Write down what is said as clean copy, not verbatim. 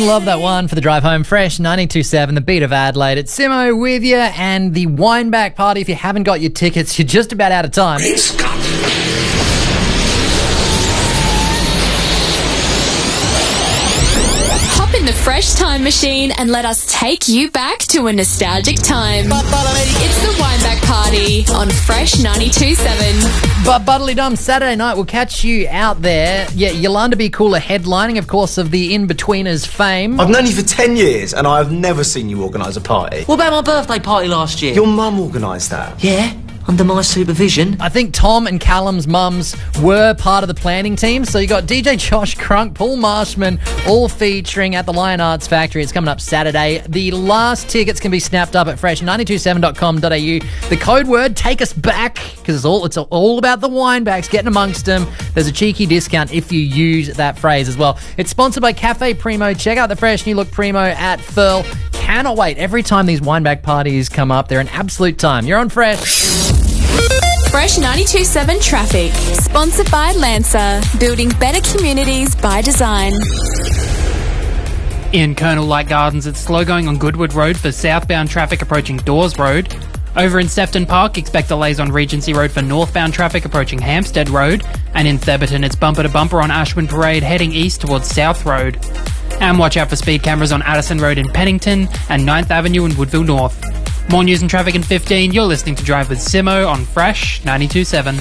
love that one for the drive home. Fresh 92.7, the beat of Adelaide. It's Simo with you, and the Wineback Party. If you haven't got your tickets, you're just about out of time. Hop in the Fresh Time Machine and let us take you back to a nostalgic time. It's the Wineback Party on Fresh 92.7. But Buddly Dum, Saturday night, we'll catch you out there. Yeah, Yolanda B. Cooler headlining, of course, of the In-Betweeners fame. I've known you for 10 years and I've never seen you organise a party. What about my birthday party last year? Your mum organised that. Yeah, under my supervision. I think Tom and Callum's mums were part of the planning team. So you got DJ Josh Crunk, Paul Marshman, all featuring at the Lion Arts Factory. It's coming up Saturday. The last tickets can be snapped up at fresh927.com.au. The code word, take us back, because it's all about the winebacks, getting amongst them. There's a cheeky discount if you use that phrase as well. It's sponsored by Cafe Primo. Check out the fresh new look Primo at Furl. Cannot wait. Every time these wineback parties come up, they're an absolute time. You're on Fresh. Fresh 92.7 Traffic. Sponsored by Lancer. Building better communities by design. In Colonel Light Gardens, it's slow going on Goodwood Road for southbound traffic approaching Dawes Road. Over in Sefton Park, expect delays on Regency Road for northbound traffic approaching Hampstead Road. And in Theberton, it's bumper to bumper on Ashwin Parade heading east towards South Road. And watch out for speed cameras on Addison Road in Pennington and 9th Avenue in Woodville North. More news and traffic in 15. You're listening to Drive with Simo on Fresh 92.7.